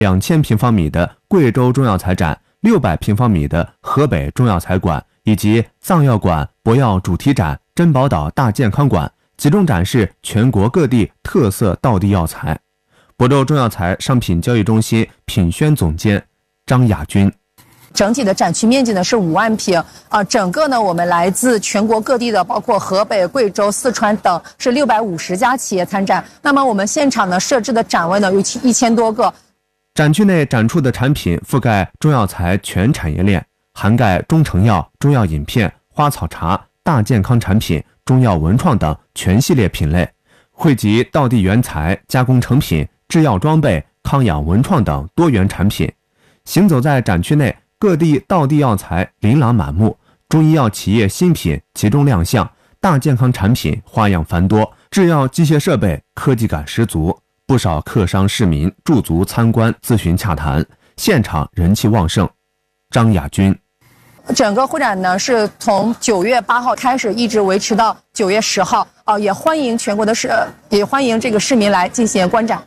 2000平方米的贵州中药材展、600平方米的河北中药材馆，以及藏药馆、博药主题展、珍宝岛大健康馆，集中展示全国各地特色道地药材。亳州中药材商品交易中心品宣总监张亚军。 整体的展区面积呢是5万平整个呢我们来自全国各地的，包括河北、贵州、四川等是650家企业参展。那么我们现场呢设置的展位呢有1000多个。 展区内展出的产品覆盖中药材全产业链，涵盖中成药、中药饮片、花草茶、大健康产品、中药文创等全系列品类，汇集道地原材、加工成品、制药装备、康养文创等多元产品。行走在展区内，各地道地药材琳琅满目，中医药企业新品集中亮相，大健康产品花样繁多，制药机械设备科技感十足。不少客商市民驻足参观咨询洽谈，现场人气旺盛。张亚军。 整个会展呢是从9月8号开始，一直维持到9月10号也欢迎全国的也欢迎这个市民来进行观展。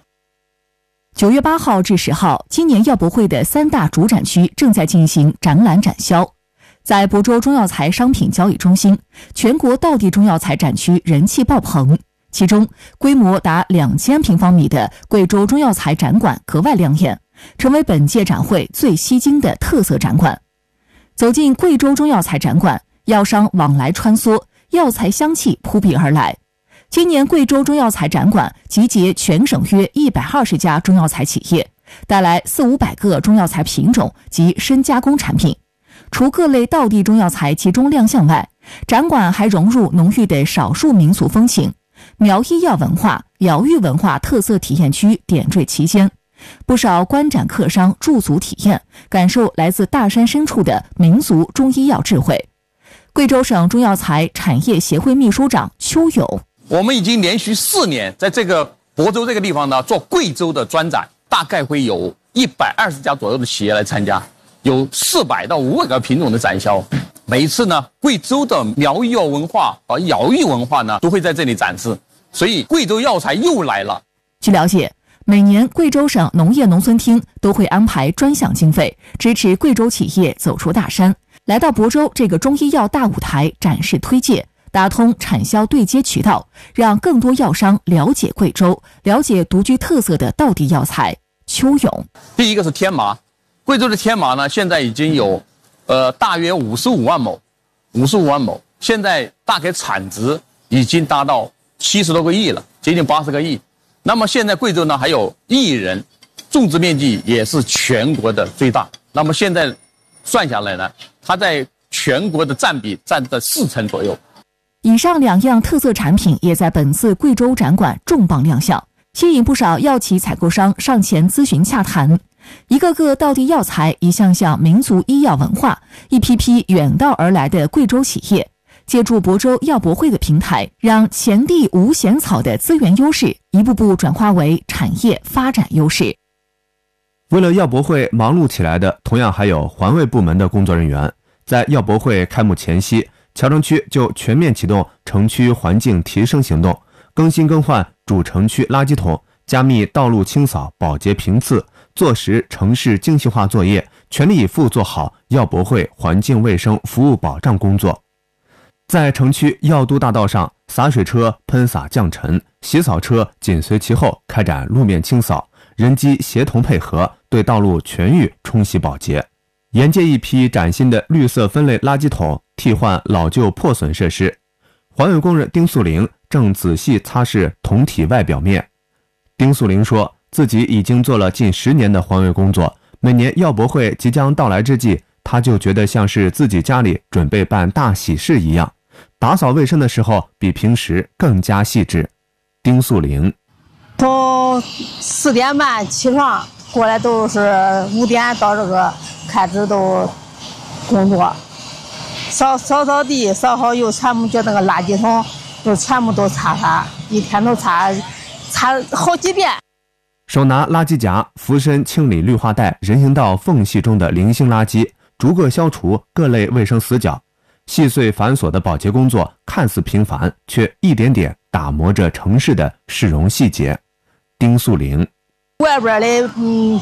9月8号至10号，今年药博会的3大主展区正在进行展览展销。在亳州中药材商品交易中心，全国道地中药材展区人气爆棚，其中规模达2000平方米的贵州中药材展馆格外亮眼，成为本届展会最吸睛的特色展馆。走进贵州中药材展馆，药商往来穿梭，药材香气扑鼻而来。今年贵州中药材展馆集结全省约120家中药材企业，带来400-500个中药材品种及深加工产品。除各类道地中药材集中亮相外，展馆还融入浓郁的少数民族风情，苗医药文化、疗愈文化特色体验区点缀其间。不少观展客商驻足体验，感受来自大山深处的民族中医药智慧。贵州省中药材产业协会秘书长邱勇： 我们已经连续4年在这个亳州这个地方呢做贵州的专展，大概会有120家左右的企业来参加，有400到500个品种的展销。每一次呢，贵州的苗医药文化和疗愈文化呢都会在这里展示，所以贵州药材又来了。 据了解，每年贵州省农业农村厅都会安排专项经费，支持贵州企业走出大山，来到亳州这个中医药大舞台展示推介，打通产销对接渠道，让更多药商了解贵州，了解独具特色的道地药材。邱勇： 第一个是天麻，贵州的天麻呢现在已经有大约55万亩，现在大概产值已经达到70多个亿了，接近80个亿。那么现在贵州呢还有1亿人，种植面积也是全国的最大。那么现在算下来呢，它在全国的占比占在40%左右。 以上2样特色产品也在本次贵州展馆重磅亮相，吸引不少药企采购商上前咨询洽谈。一个个道地药材，一项项民族医药文化，一批批远道而来的贵州企业，借助亳州药博会的平台，让前地无闲草的资源优势一步步转化为产业发展优势。 为了药博会忙碌起来的，同样还有环卫部门的工作人员。在药博会开幕前夕，谯城区就全面启动城区环境提升行动，更新更换主城区垃圾桶，加密道路清扫、保洁频次，做实城市精细化作业，全力以赴做好药博会环境卫生服务保障工作。在城区药都大道上，洒水车喷洒降尘，洗扫车紧随其后开展路面清扫，人机协同配合，对道路全域冲洗保洁。沿街一批崭新的绿色分类垃圾桶，替换老旧破损设施。环卫工人丁素玲正仔细擦拭桶体外表面。丁素玲说，自己已经做了近10年的环卫工作，每年药博会即将到来之际，她就觉得像是自己家里准备办大喜事一样，打扫卫生的时候比平时更加细致。丁素玲： 从4点半起床过来，都是5点到这个开始都工作，扫地，扫好又全部就那个垃圾桶就全部都擦，一天都擦好几遍。 手拿垃圾夹，俯身清理绿化带、人行道缝隙中的零星垃圾，逐个消除各类卫生死角。细碎繁琐的保洁工作看似平凡，却一点点打磨着城市的市容细节。丁素玲： 外边的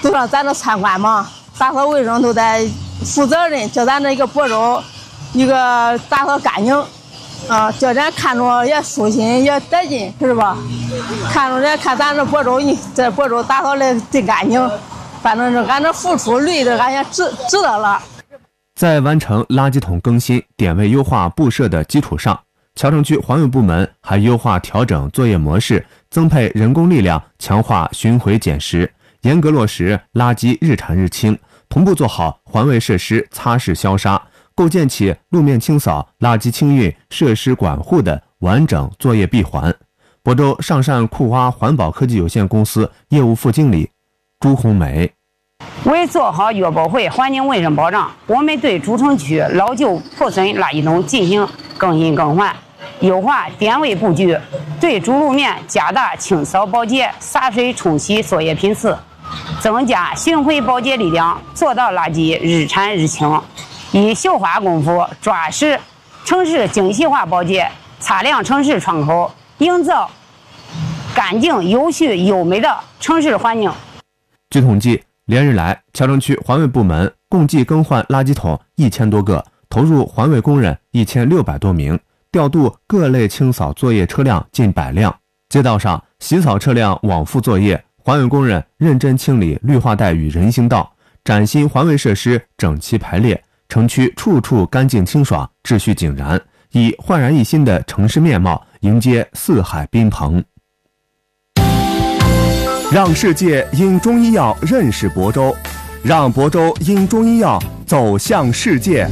都让咱这参观嘛，打扫卫生都得负责任，叫咱这一个播州一个打扫干净，叫咱看着也舒心也得劲，是吧？看着人看咱这播州，这播州打扫的真干净，反正是俺这付出累的，俺也值得了。 在完成垃圾桶更新、点位优化布设的基础上，桥城区环卫部门还优化调整作业模式，增配人工力量，强化巡回捡拾，严格落实垃圾日产日清，同步做好环卫设施擦拭消杀，构建起路面清扫、垃圾清运、设施管护的完整作业闭环。亳州上善库洼环保科技有限公司业务副经理朱红梅： 为做好月博会环境卫生保障，我们对主城区老旧破损垃圾桶进行更新更换，优化点位布局，对主路面加大清扫保洁、洒水冲洗作业频次，增加巡回保洁力量，做到垃圾日产日清。以绣花功夫抓实城市精细化保洁，擦亮城市窗口，营造干净、有序、优美的城市环境。 据统计，连日来，桥城区环卫部门共计更换垃圾桶1000多个，投入环卫工人1600多名，调度各类清扫作业车辆近100辆。街道上，洗扫车辆往复作业，环卫工人认真清理绿化带与人行道，崭新环卫设施整齐排列，城区处处干净清爽，秩序井然，以焕然一新的城市面貌迎接四海宾朋。让世界因中医药认识亳州，让亳州因中医药走向世界。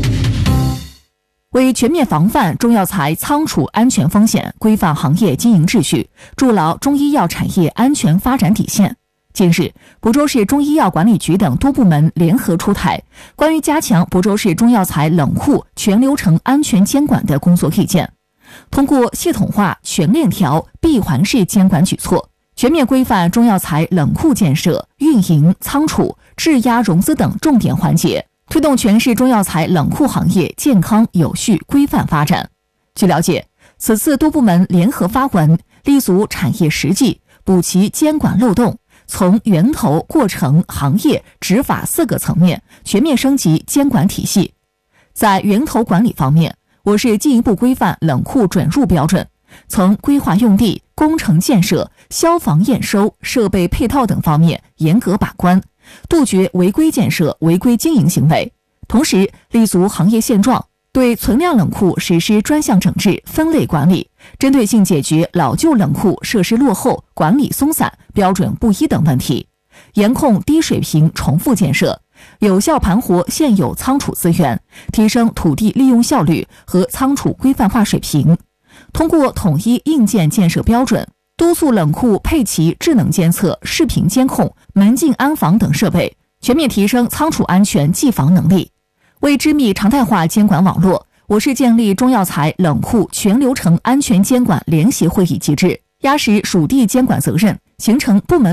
为全面防范中药材仓储安全风险，规范行业经营秩序，筑牢中医药产业安全发展底线。近日，亳州市中医药管理局等多部门联合出台关于加强亳州市中药材冷库全流程安全监管的工作意见，通过系统化、全链条、闭环式监管举措，全面规范中药材冷库建设、运营、仓储、质押融资等重点环节，推动全市中药材冷库行业健康有序规范发展。据了解，此次多部门联合发文，立足产业实际，补齐监管漏洞，从源头、过程、行业、执法4个层面全面升级监管体系。在源头管理方面，我市进一步规范冷库准入标准，从规划用地、工程建设、消防验收、设备配套等方面严格把关，杜绝违规建设、违规经营行为。同时，立足行业现状，对存量冷库实施专项整治、分类管理，针对性解决老旧冷库设施落后、管理松散、标准不一等问题，严控低水平重复建设，有效盘活现有仓储资源，提升土地利用效率和仓储规范化水平。通过统一硬件建设标准，督促冷库配齐智能监测、视频监控、门禁安防等设备，全面提升仓储安全技防能力。为织密常态化监管网络，我市建立中药材冷库全流程安全监管联席会议机制，压实属地监管责任，形成部门